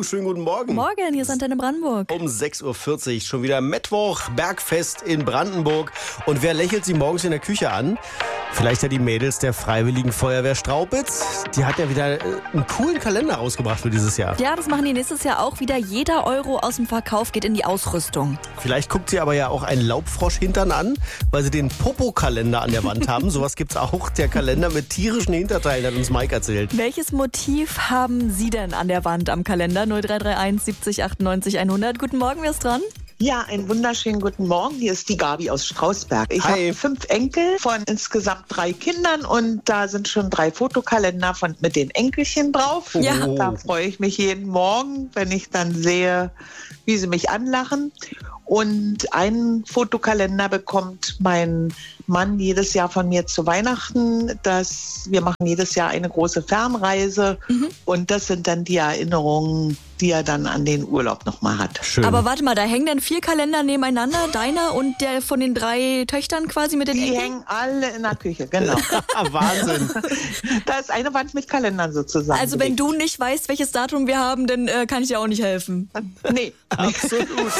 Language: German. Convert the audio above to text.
Hallo, schönen guten Morgen. Morgen, hier ist Antenne Brandenburg. Um 6.40 Uhr schon wieder Mittwoch, Bergfest in Brandenburg. Und wer lächelt sie morgens in der Küche an? Vielleicht ja die Mädels der Freiwilligen Feuerwehr Straubitz. Die hat ja wieder einen coolen Kalender rausgebracht für dieses Jahr. Ja, das machen die nächstes Jahr auch wieder. Jeder Euro aus dem Verkauf geht in die Ausrüstung. Vielleicht guckt sie aber ja auch einen Laubfrosch-Hintern an, weil sie den Popo-Kalender an der Wand haben. Sowas gibt's auch. Der Kalender mit tierischen Hinterteilen, hat uns Mike erzählt. Welches Motiv haben Sie denn an der Wand am Kalender? 0331 70 98 100. Guten Morgen, wer ist dran? Ja, einen wunderschönen guten Morgen. Hier ist die Gabi aus Strausberg. Ich habe 5 Enkel von insgesamt 3 Kindern und da sind schon 3 Fotokalender mit den Enkelchen drauf. Ja. Da freue ich mich jeden Morgen, wenn ich dann sehe, wie sie mich anlachen. Und einen Fotokalender bekommt mein Mann jedes Jahr von mir zu Weihnachten. Wir machen jedes Jahr eine große Fernreise und das sind dann die Erinnerungen, die er dann an den Urlaub nochmal hat. Schön. Aber warte mal, da hängen dann 4 Kalender nebeneinander, deiner und der von den 3 Töchtern quasi mit den Die Enkeln? hängen alle in der Küche, genau. Wahnsinn. Da ist eine Wand mit Kalendern sozusagen. Also wenn du nicht weißt, welches Datum wir haben, dann kann ich dir auch nicht helfen. Nee. Absolut.